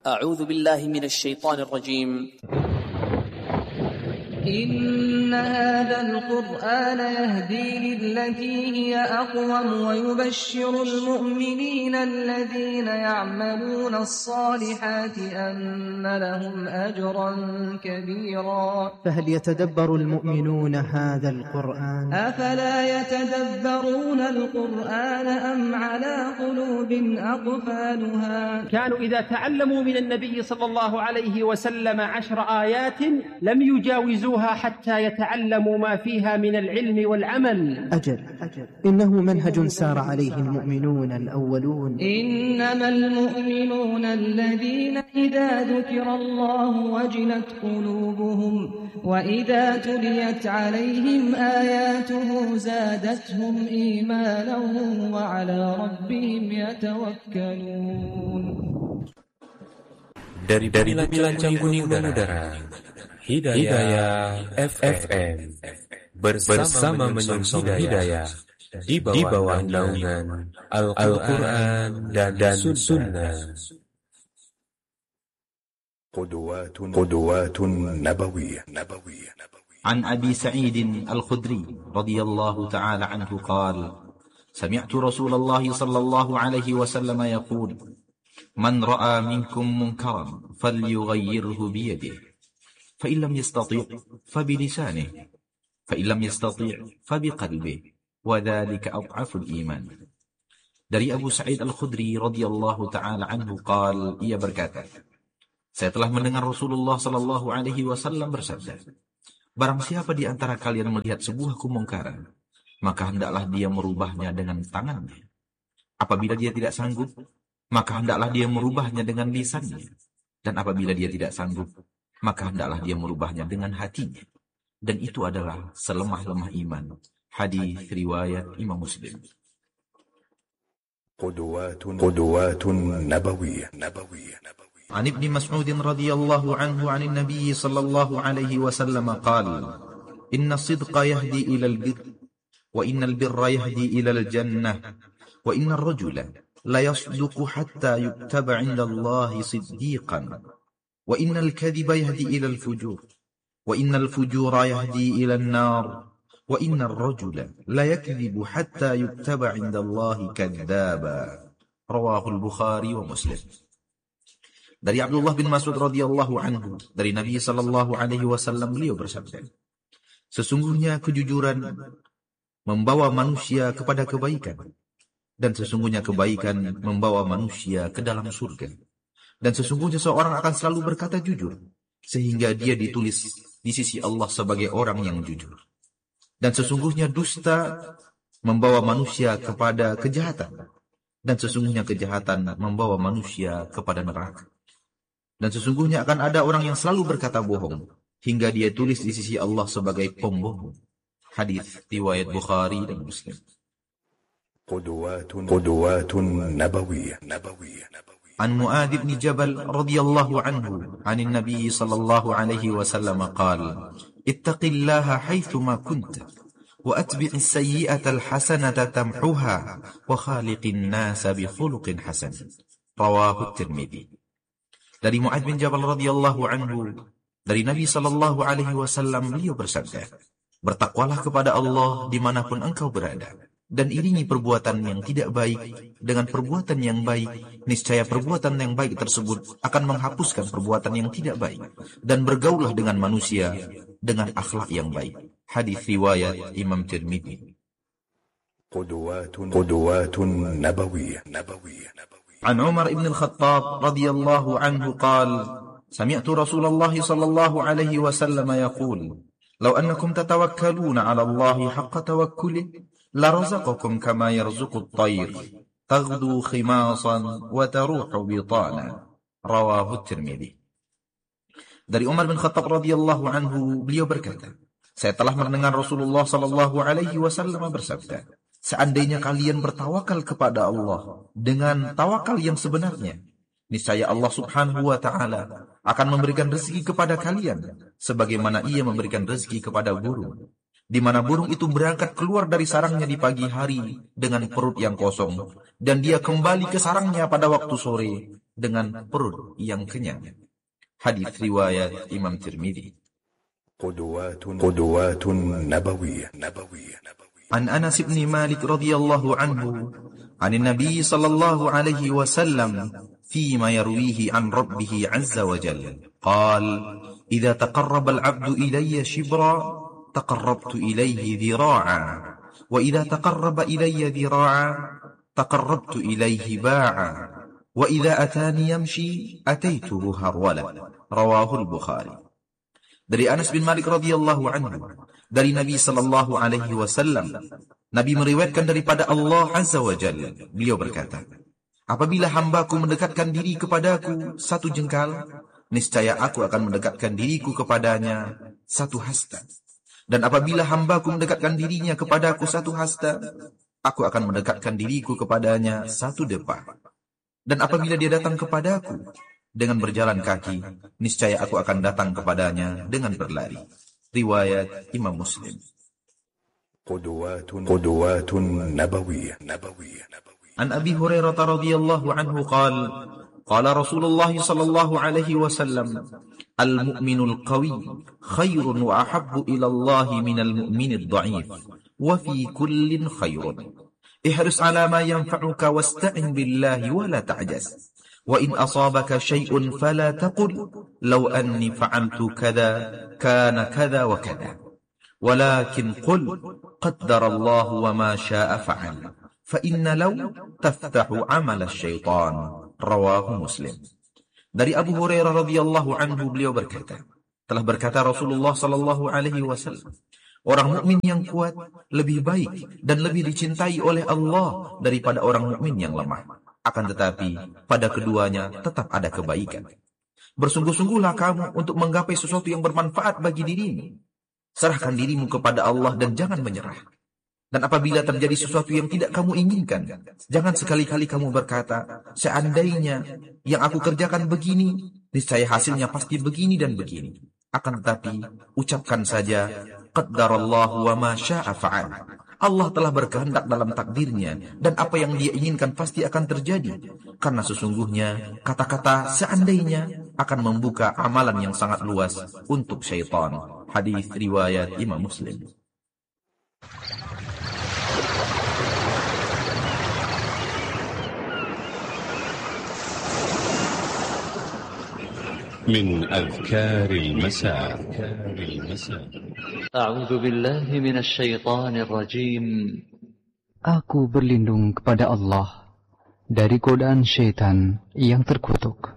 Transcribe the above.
أعوذ بالله من الشيطان الرجيم. إن هذا القرآن يهدي للتي هي أقوم ويبشر المؤمنين الذين يعملون الصالحات أن لهم أجرا كبيرا. فهل يتدبر المؤمنون هذا القرآن؟ أفلا يتدبرون القرآن أم على قلوب أقفالها؟ كانوا إذا تعلموا من النبي صلى الله عليه وسلم 10 آيات لم يجاوزوها حتى يتعلموا ما فيها من العلم والعمل. أجل إنه منهج سار عليه المؤمنون الأولون. إنما المؤمنون الذين إذا ذكر الله وجلت قلوبهم وإذا تليت عليهم آياته زادتهم إيمانا وعلى ربهم يتوكلون. Dari bilangan kuning udara, Hidayah FM bersama menyongsong hidayah di bawah naungan Al-Quran dan Sunnah. قدوات نبوية. عن أبي سعيد الخدري رضي الله تعالى عنه قال: سمعت رسول الله صلى الله عليه وسلم يقول: من رأى منكم منكرا فليغيره بيده، فإن لم يستطيع فبلسانه، فإن لم يستطيع فبقلبه، وذلك أضعف الإيمان. Dari Abu Sa'id Al-Khudri radhiyallahu taala anhu qal, ia berkata, saya telah mendengar Rasulullah sallallahu alaihi wasallam bersabda, barang siapa di antara kalian melihat sebuah kemungkaran, maka hendaklah dia merubahnya dengan tangannya. Apabila dia tidak sanggup, maka hendaklah dia merubahnya dengan lisannya, dan apabila dia tidak sanggup, maka hendaklah dia merubahnya dengan hatinya, dan itu adalah selemah-lemah iman. Hadis riwayat Imam Muslim. قدوات نبوية. عن ابن مسعود رضي الله عنه عن النبي صلى الله عليه وسلم قال: إن الصدق يهدي إلى البر، وإن البر يهدي إلى الجنة، وإن الرجل لا يصدق حتى يكتب عند الله صديقا، وإن الكذب يهدي إلى الفجور، وإن الفجور يهدي إلى النار، وإن الرجل لا يكذب حتى يكتب عند الله كذابا. رواه البخاري ومسلم. Dari Abdullah bin Mas'ud radhiyallahu anhu, dari Nabi sallallahu alaihi wasallam, beliau bersabda, sesungguhnya kejujuran membawa manusia kepada kebaikan, dan sesungguhnya kebaikan membawa manusia ke dalam surga. Dan sesungguhnya seorang akan selalu berkata jujur, sehingga dia ditulis di sisi Allah sebagai orang yang jujur. Dan sesungguhnya dusta membawa manusia kepada kejahatan, dan sesungguhnya kejahatan membawa manusia kepada neraka. Dan sesungguhnya akan ada orang yang selalu berkata bohong, hingga dia tulis di sisi Allah sebagai pembohong. Hadis riwayat Bukhari dan Muslim. قدوات نبوية. عن معاذ بن جبل رضي الله عنه عن النبي صلى الله عليه وسلم قال: اتق الله حيثما كنت، وأتبع السيئة الحسنة تمحها، وخالق الناس بخلق حسن. رواه الترمذي. Dari Mu'adz bin Jabal radhiyallahu anhu, dari Nabi sallallahu alaihi wasallam, beliau bersabda, bertakwalah kepada Allah dimanapun engkau berada, dan iringi perbuatan yang tidak baik dengan perbuatan yang baik, niscaya perbuatan yang baik tersebut akan menghapuskan perbuatan yang tidak baik, dan bergaullah dengan manusia dengan akhlak yang baik. Hadis riwayat Imam Tirmidzi. قدوات نبوية. عن عمر بن الخطاب رضي الله عنه قال: سمعت رسول الله صلى الله عليه وسلم يقول: لو أنكم تتوكلون على الله حق توكله لرزقكم كما يرزق الطير تغدو خماصا وتروح بطانا. رواه الترمذي. Dari Umar bin Khattab radhiyallahu anhu, beliau berkata, saya telah mendengar Rasulullah sallallahu alaihi wasallam bersabda, seandainya kalian bertawakal kepada Allah dengan tawakal yang sebenarnya, niscaya Allah subhanahu wa ta'ala akan memberikan rezeki kepada kalian sebagaimana ia memberikan rezeki kepada burung, di mana burung itu berangkat keluar dari sarangnya di pagi hari dengan perut yang kosong, dan dia kembali ke sarangnya pada waktu sore dengan perut yang kenyang. Hadis riwayat Imam Tirmidzi. قدوات نبوية. عن أنس بن مالك رضي الله عنه عن النبي صلى الله عليه وسلم فيما يرويه عن ربه عز وجل قال: إذا تقرب العبد إلي شبرا تقربت إليه ذراعا، وإذا تقرب إلي ذراعا تقربت إليه باعا، وإذا أتاني يمشي أتيته هرولا. رواه البخاري. Dari Anas bin Malik radhiyallahu anhu, dari Nabi sallallahu alaihi wasallam, Nabi meriwayatkan daripada Allah azza wa jalla, beliau berkata, apabila hambaku mendekatkan diri kepadaku satu jengkal, niscaya aku akan mendekatkan diriku kepadanya satu hasta. Dan apabila hambaku mendekatkan dirinya kepadaku satu hasta, aku akan mendekatkan diriku kepadanya satu depa. Dan apabila dia datang kepadaku dengan berjalan kaki, niscaya aku akan datang kepadanya dengan berlari. Riwayat Imam Muslim. قدوات نبوية. An Abi Hurairah radhiyallahu anhu qala Rasulullah sallallahu alaihi wasallam, al-mu'minul qawi khairun wa ahabbu ila Allah minal mu'minid dha'if, wa fi kullin khairun. Ihris ala ma yanfa'uka wasta'in billahi wa la ta'jaz. وإن أصابك شيء فلا تقل لو أني فعلت كذا كان كذا وكذا، ولكن قل قدر الله وما شاء فعل، فإن لو تفتح عمل الشيطان. رواه مسلم. Dari Abu Hurairah radhiyallahu anhu, beliau berkata, telah berkata Rasulullah sallallahu alaihi wasallam, orang mukmin yang kuat lebih baik dan lebih dicintai oleh Allah daripada orang mukmin yang lemah. Akan tetapi pada keduanya tetap ada kebaikan. Bersungguh-sungguhlah kamu untuk menggapai sesuatu yang bermanfaat bagi dirimu. Serahkan dirimu kepada Allah dan jangan menyerah. Dan apabila terjadi sesuatu yang tidak kamu inginkan, jangan sekali-kali kamu berkata, seandainya yang aku kerjakan begini, niscaya hasilnya pasti begini dan begini. Akan tetapi ucapkan saja, qaddarallahu wa ma syaa fa'al. Allah telah berkehendak dalam takdirnya, dan apa yang dia inginkan pasti akan terjadi. Karena sesungguhnya kata-kata seandainya akan membuka amalan yang sangat luas untuk syaitan. Hadis riwayat Imam Muslim. من أذكار المساء. أعوذ بالله من الشيطان الرجيم. Aku berlindung kepada Allah dari godaan syaitan yang terkutuk.